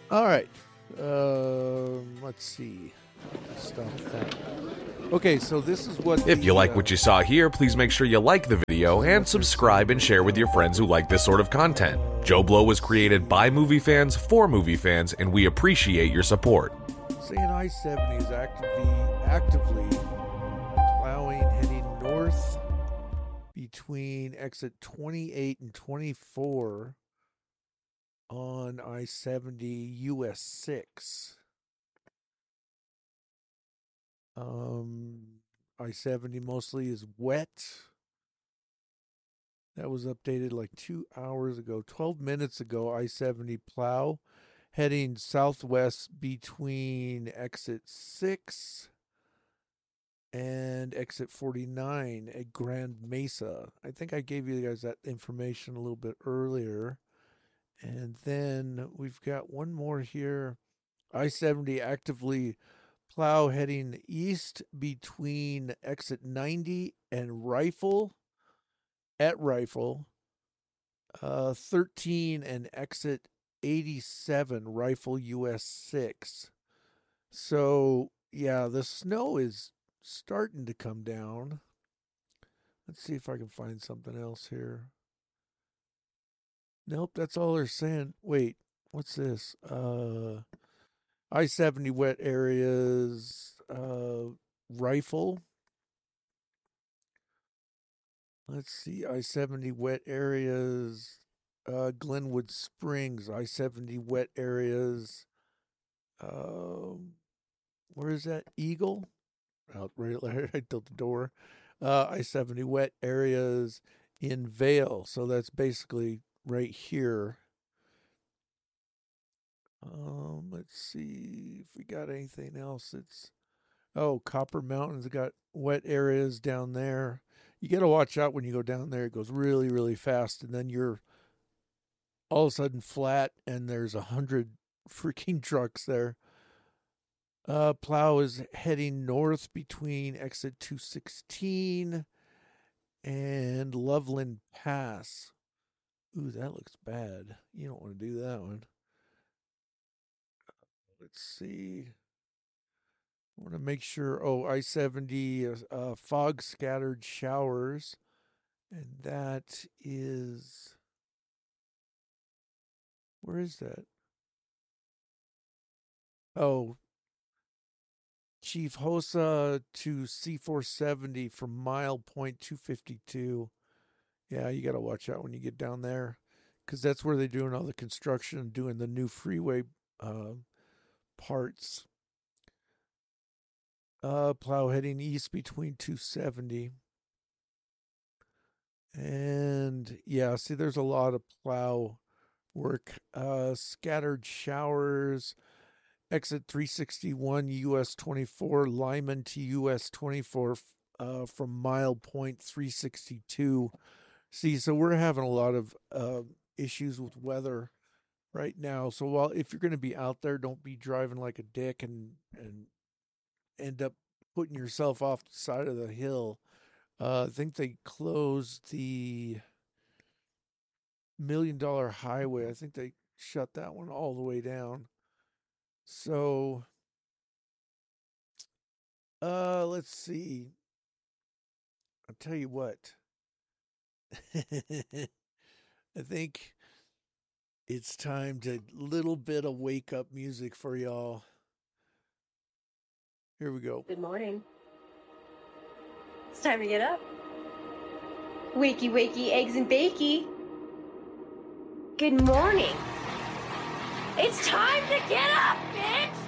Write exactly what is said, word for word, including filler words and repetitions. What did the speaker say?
All right. Um, let's see. Stop that. Okay, so this is what. If the, you like uh, what you saw here, please make sure you like the video and subscribe and share with your friends who like this sort of content. Joe Blow was created by movie fans for movie fans, and we appreciate your support. saying I seventy is actively actively plowing heading north between exit twenty-eight and twenty-four on I seventy U S six. Um, I seventy mostly is wet. That was updated like two hours ago. twelve minutes ago, I seventy plow heading southwest between exit six and exit forty-nine at Grand Mesa. I think I gave you guys that information a little bit earlier. And then we've got one more here. I seventy actively plow heading east between exit ninety and Rifle at Rifle. Uh, thirteen and exit eighty-seven, Rifle U S six. So, yeah, the snow is starting to come down. Let's see if I can find something else here. Nope, that's all they're saying. Wait, what's this? Uh, I seventy wet areas, uh, Rifle. Let's see, I seventy wet areas, uh, Glenwood Springs, I seventy wet areas. Um, where is that? Eagle? Out right, right out the door. Uh, I seventy wet areas in Vale. So that's basically right here. Um, let's see if we got anything else. It's oh, Copper Mountain's got wet areas down there. You got to watch out when you go down there. It goes really, really fast, and then you're all of a sudden flat, and there's a hundred freaking trucks there. Uh, plow is heading north between exit two sixteen and Loveland Pass. Ooh, that looks bad. You don't want to do that one. Let's see. I want to make sure. Oh, I seventy uh, fog scattered showers. And that is. Where is that? Oh, Chief Hosa to C four seventy from mile point two fifty-two. Yeah, you got to watch out when you get down there because that's where they're doing all the construction, doing the new freeway uh, parts. Uh, plow heading east between two seventy. And yeah, see, there's a lot of plow work. Uh, scattered showers. Exit three sixty-one U S twenty-four, Lyman to U S twenty-four uh, from mile point three sixty-two. See, so we're having a lot of uh, issues with weather right now. So while if you're going to be out there, don't be driving like a dick and and end up putting yourself off the side of the hill. Uh, I think they closed the Million Dollar Highway. I think they shut that one all the way down. So, uh, let's see. I'll tell you what. I think it's time to little bit of wake up music for y'all. Here we go. Good morning. It's time to get up. Wakey, wakey, eggs and bakey. Good morning. It's time to get up, bitch!